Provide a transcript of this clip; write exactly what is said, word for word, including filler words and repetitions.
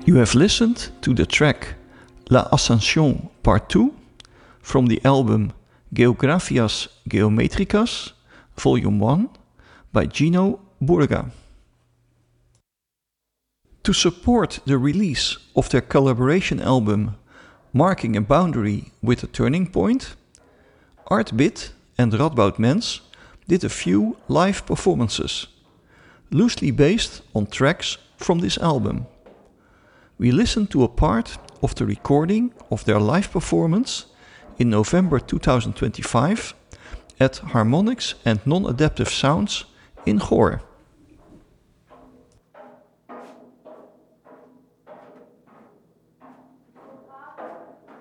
You have listened to the track La Ascension Part two from the album Geografias Geometricas Volume one by Gino Burga. To support the release of their collaboration album Marking a Boundary with a Turning Point, Artbit and Radboud Mens did a few live performances, loosely based on tracks from this album. We listened to a part of the recording of their live performance in November two thousand twenty-five at Harmonix and Non-Adaptive Sounds in Goor.